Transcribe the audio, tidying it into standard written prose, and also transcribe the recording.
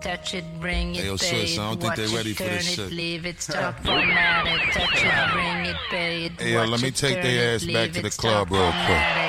touch it, bring it, Hey, yo, pay sis, it, I don't think watch they it, ready for turn this it, shit. leave it, stop, format it, touch it, bring it, pay it, Hey, yo, watch let me it, take turn their it, ass back leave to it, the club stop, real quick. format it.